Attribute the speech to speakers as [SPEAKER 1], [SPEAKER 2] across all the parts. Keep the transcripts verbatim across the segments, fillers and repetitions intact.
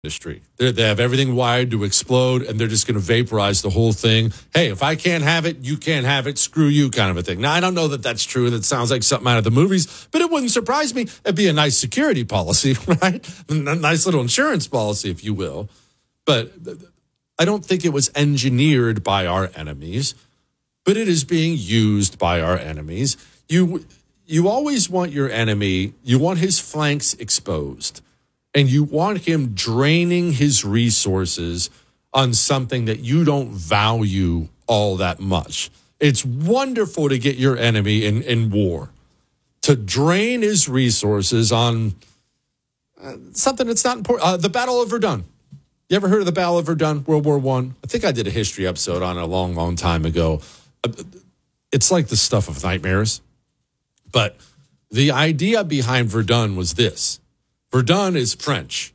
[SPEAKER 1] industry. They're, they have everything wired to explode, and they're just going to vaporize the whole thing. Hey, if I can't have it, you can't have it. Screw you, kind of a thing. Now, I don't know that that's true. That sounds like something out of the movies, but it wouldn't surprise me. It'd be a nice security policy, right? A nice little insurance policy, if you will. But I don't think it was engineered by our enemies, but it is being used by our enemies. You, you always want your enemy, you want his flanks exposed. And you want him draining his resources on something that you don't value all that much. It's wonderful to get your enemy in, in war, to drain his resources on uh, something that's not important. Uh, the Battle of Verdun. You ever heard of the Battle of Verdun, World War One? I? I think I did a history episode on it a long, long time ago. Uh, it's like the stuff of nightmares. But the idea behind Verdun was this. Verdun is French.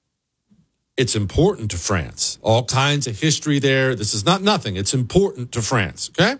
[SPEAKER 1] It's important to France. All kinds of history there. This is not nothing. It's important to France, okay?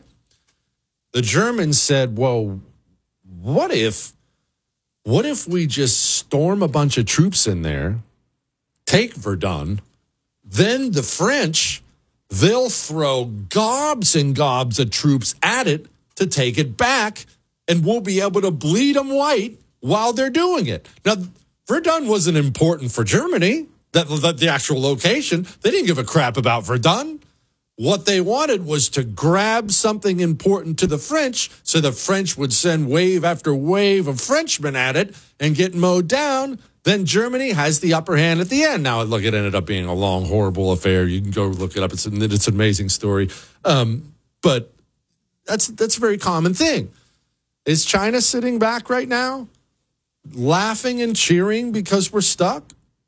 [SPEAKER 1] The Germans said, well, what if, what if we just storm a bunch of troops in there, take Verdun, then the French, they'll throw gobs and gobs of troops at it to take it back, and we'll be able to bleed them white while they're doing it. Now, Verdun wasn't important for Germany, that, that the actual location. They didn't give a crap about Verdun. What they wanted was to grab something important to the French so the French would send wave after wave of Frenchmen at it and get mowed down. Then Germany has the upper hand at the end. Now, look, it ended up being a long, horrible affair. You can go look it up. It's, it's an amazing story. Um, but that's, that's a very common thing. Is China sitting back right now, laughing and cheering because we're stuck?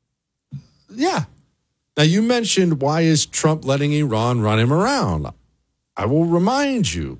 [SPEAKER 1] Yeah. Now, you mentioned, why is Trump letting Iran run him around? I will remind you,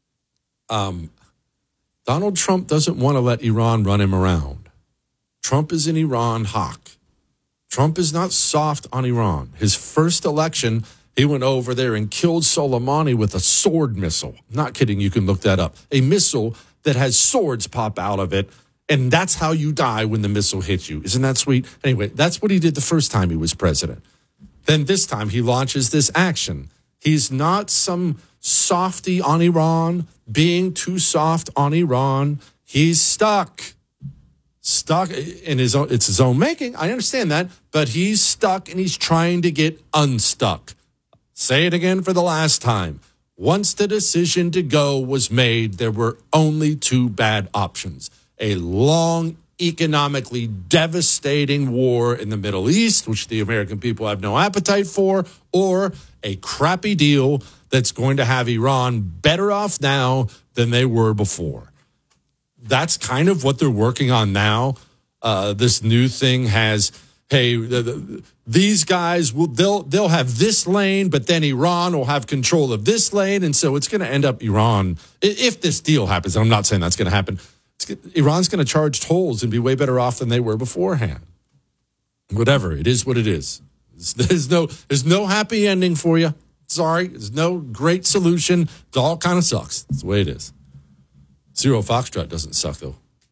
[SPEAKER 1] um, Donald Trump doesn't want to let Iran run him around. Trump is an Iran hawk. Trump is not soft on Iran. His first election, he went over there and killed Soleimani with a sword missile. I'm not kidding. You can look that up. A missile that has swords pop out of it. And that's how you die when the missile hits you. Isn't that sweet? Anyway, that's what he did the first time he was president. Then this time he launches this action. He's not some softy on Iran, being too soft on Iran. He's stuck. Stuck in his own, it's his own making. I understand that. But he's stuck and he's trying to get unstuck. Say it again for the last time. Once the decision to go was made, there were only two bad options. A long, economically devastating war in the Middle East, which the American people have no appetite for, or a crappy deal that's going to have Iran better off now than they were before. That's kind of what they're working on now. Uh, this new thing has, hey, the, the, these guys, will they'll they'll have this lane, but then Iran will have control of this lane, and so it's going to end up Iran, if this deal happens. I'm not saying that's going to happen. Iran's going to charge tolls and be way better off than they were beforehand. Whatever. It is what it is. There's no, there's no happy ending for you. Sorry. There's no great solution. It all kind of sucks. That's the way it is. Zero Foxtrot doesn't suck, though.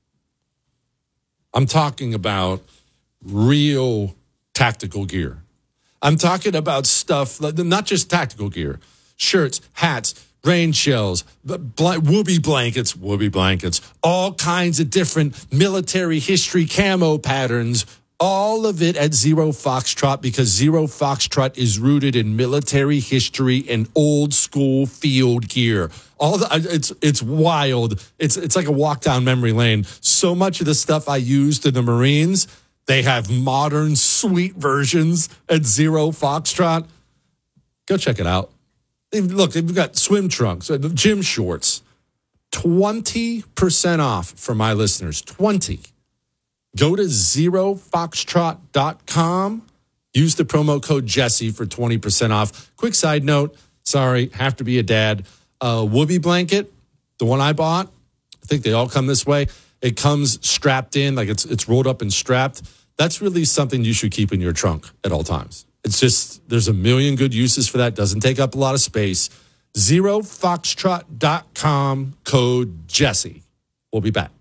[SPEAKER 1] I'm talking about real tactical gear. I'm talking about stuff, not just tactical gear, shirts, hats, rain shells, whoopee blankets, whoopee blankets, all kinds of different military history camo patterns, all of it at Zero Foxtrot, because Zero Foxtrot is rooted in military history and old school field gear. All the, it's it's wild. It's it's like a walk down memory lane. So much of the stuff I used in the Marines, they have modern sweet versions at Zero Foxtrot. Go check it out. Look, they've got swim trunks, gym shorts, twenty percent off for my listeners, twenty. Go to zero foxtrot dot com. Use the promo code Jesse for twenty percent off. Quick side note, sorry, have to be a dad. Uh, Whoopee blanket, the one I bought, I think they all come this way. It comes strapped in, like it's it's rolled up and strapped. That's really something you should keep in your trunk at all times. It's just, there's a million good uses for that. Doesn't take up a lot of space. zero foxtrot dot com, code Jesse. We'll be back.